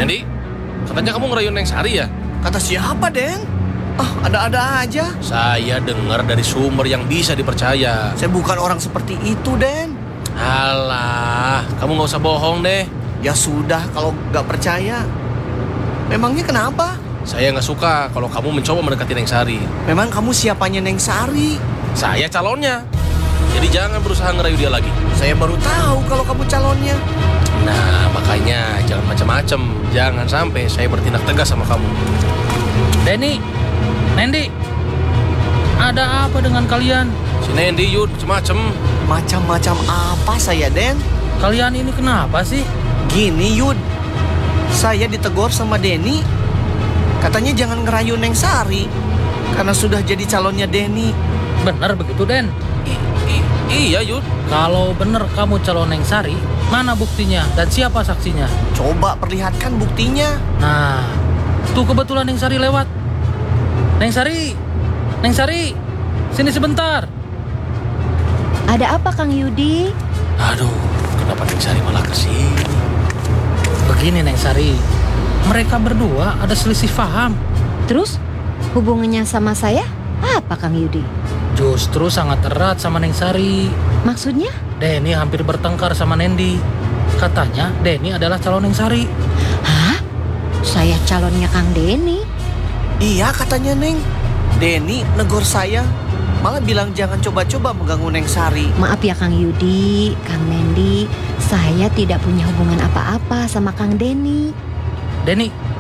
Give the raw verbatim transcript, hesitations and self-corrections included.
Nendi, katanya kamu ngerayu Neng Sari ya? Kata siapa, Den? Ah, ada-ada aja. Saya dengar dari sumber yang bisa dipercaya. Saya bukan orang seperti itu, Den. Alah, kamu gak usah bohong deh. Ya sudah, kalau gak percaya. Memangnya kenapa? Saya gak suka kalau kamu mencoba mendekati Neng Sari. Memang kamu siapanya Neng Sari? Saya calonnya. Jadi jangan berusaha ngerayu dia lagi. Saya baru tahu kalau kamu calonnya. Nah, makanya jangan macam-macam. Jangan sampai saya bertindak tegas sama kamu. Denny, Nendi, ada apa dengan kalian? Si Nendi, Yud, macam-macam. Macam-macam apa saya, Den? Kalian ini kenapa sih? Gini, Yud. Saya ditegur sama Denny. Katanya jangan ngerayu Neng Sari karena sudah jadi calonnya Denny. Benar begitu, Den? I- i- iya, Yud. Kalau benar kamu calon Neng Sari, mana buktinya dan siapa saksinya? Coba perlihatkan buktinya. Nah, tuh kebetulan Neng Sari lewat. Neng Sari, Neng Sari, sini sebentar. Ada apa Kang Yudi? Aduh, kenapa Neng Sari malah kesini? Begini Neng Sari, mereka berdua ada selisih paham. Terus hubungannya sama saya apa Kang Yudi? Justru sangat erat sama Neng Sari. Maksudnya? Denny hampir bertengkar sama Nendi. Katanya Denny adalah calon Neng Sari. Hah? Saya calonnya Kang Denny. Iya katanya Neng. Denny negor saya. Malah bilang jangan coba-coba mengganggu Neng Sari. Maaf ya Kang Yudi, Kang Nendi, saya tidak punya hubungan apa-apa sama Kang Denny. Denny,